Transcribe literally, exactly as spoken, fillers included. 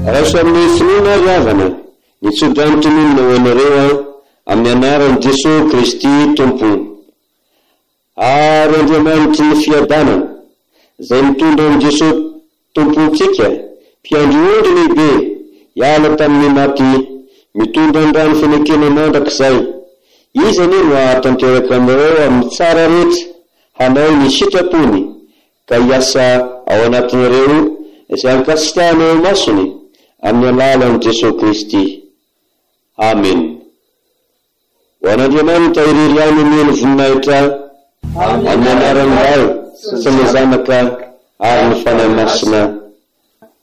raha samy finoana ary havana nitsodranitra monina ho anareo amin'ny anaran'i Jesosy Kristy Tompo. Ary Andriamanitry ny fiadanana izay mitondra amin'ny Jesosy Tompontsika mpiandry ondry lehibe hiala tamin'ny maty, mitondra andrano fanekena mandrakizay, izy anie no ahatanteraka aminareo amin'ny tsara rehetra hanao ny sitrapony ka hiasa ao anatinareo izay ankasitrahanao masony amin'ny alalan'i Jesosy Kristy. Amen. Ho an'Andriamanitra irery any omeny voninahitra amin'ny anaran'ny Ray sy ny Zanaka ary ny fanahy masina.